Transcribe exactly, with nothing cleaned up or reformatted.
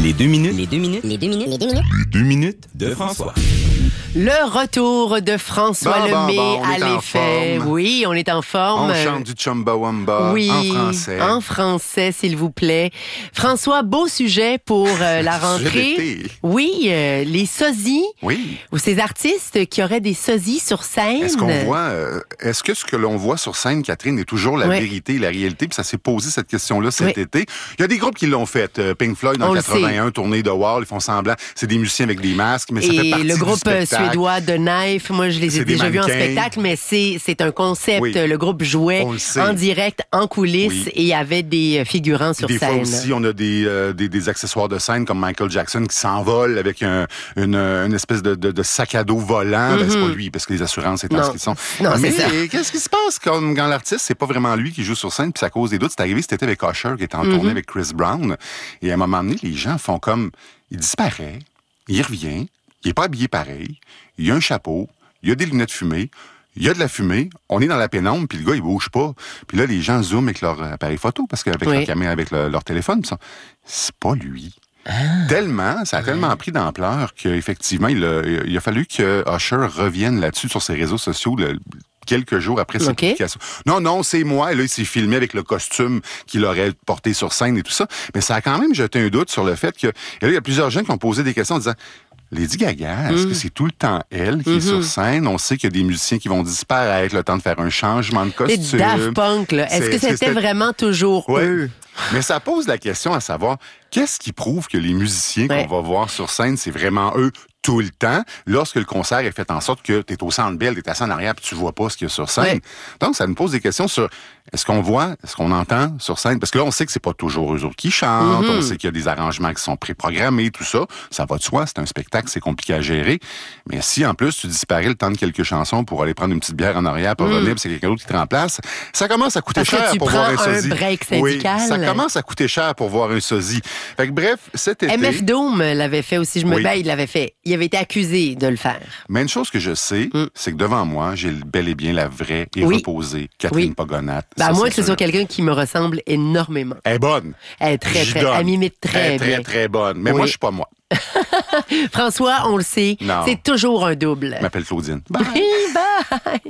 Les deux minutes. Les deux minutes. Les deux minutes. Les deux minutes. Les deux minutes de François. Le retour de François Bon, bon, Lemay bon, on à est en l'effet. forme. Oui, on est en forme. On chante du Chumbawamba oui, en français. en français, s'il vous plaît. François, beau sujet pour euh, la rentrée. d'été. Oui, euh, les sosies. Oui. Ou ces artistes qui auraient des sosies sur scène. Est-ce qu'on voit, euh, est-ce que ce que l'on voit sur scène, Catherine, est toujours la Ouais. vérité, la réalité? Puis ça s'est posé cette question-là cet Oui. été. Il y a des groupes qui l'ont fait. Euh, Pink Floyd en On le quatre-vingt-un, tournée de Wall, ils font semblant. C'est des musiciens avec des masques, mais ça fait Et partie le du groupe euh, spectacle. suédois de Knife, moi je les ai C'est des déjà vus en mannequins. spectacle, mais c'est c'est un concept. Oui. Le groupe jouait On le sait. en direct, en coulisses, Oui. et il y avait des figurants sur Des scène. fois aussi, on a des, euh, des, des accessoires de scène comme Michael Jackson qui s'envole avec un, une, une espèce de, de, de sac à dos volant. Mm-hmm. Ben, c'est pas lui, parce que les assurances étant Non. ce qu'ils sont. Non, Mais c'est ça. qu'est-ce qui se passe quand, quand l'artiste, c'est pas vraiment lui qui joue sur scène, puis ça cause des doutes? C'est arrivé cet été avec Usher, qui était en Mm-hmm. tournée avec Chris Brown. Et à un moment donné, les gens font comme... Il disparaît, il revient, il est pas habillé pareil, il a un chapeau, il a des lunettes fumées, il y a de la fumée, on est dans la pénombre, puis le gars, il bouge pas. Puis là, les gens zooment avec leur appareil photo, parce qu'avec Oui. leur caméra, avec le- leur téléphone, puis ça, c'est pas lui. Ah. Tellement, ça a tellement pris d'ampleur qu'effectivement, il a, il a fallu que Usher revienne là-dessus sur ses réseaux sociaux le- quelques jours après cette OK. publication. Non, non, c'est moi. Et là, il s'est filmé avec le costume qu'il aurait porté sur scène et tout ça. Mais ça a quand même jeté un doute sur le fait que... Et là, il y a plusieurs gens qui ont posé des questions en disant... Lady Gaga, est-ce que c'est tout le temps elle qui est sur scène? On sait qu'il y a des musiciens qui vont disparaître, le temps de faire un changement de Les costume. Daft Punk, là, est-ce C'est- que c'est- c'était vraiment toujours Ouais. eux? Mais ça pose la question à savoir, qu'est-ce qui prouve que les musiciens Ouais. qu'on va voir sur scène, c'est vraiment eux tout le temps, lorsque le concert est fait en sorte que tu es au Centre Bell, tu es assis en arrière, puis tu vois pas ce qu'il y a sur scène. Ouais. Donc, ça nous pose des questions sur est-ce qu'on voit, est-ce qu'on entend sur scène? Parce que là, on sait que c'est pas toujours eux autres qui chantent, Mm-hmm. on sait qu'il y a des arrangements qui sont préprogrammés, tout ça. Ça va de soi, c'est un spectacle, c'est compliqué à gérer. Mais si, en plus, tu disparais le temps de quelques chansons pour aller prendre une petite bière en arrière, pour revenir, puis c'est quelqu'un d'autre qui te remplace, ça commence à coûter Parce que cher tu pour voir un prends un sosie. break Oui, syndical. ça commence à coûter cher pour voir un sosie. Fait que bref, cet été... M F Doom l'avait fait aussi. Je me Oui. ben, il l'avait fait. Il avait été accusé de le faire. Mais une chose que je sais, Mm. c'est que devant moi, j'ai bel et bien la vraie et Oui. reposée Catherine Oui. Pogonat. Ben, à Ça, moins c'est que ce sûr. soit quelqu'un qui me ressemble énormément. Elle est bonne. Elle est très, J'y très, donne. elle m'imite très Elle est bien. très, très bonne. Mais Oui. moi, je suis pas moi. François, on le sait, Non. c'est toujours un double. Je m'appelle Claudine. Bye. Bye!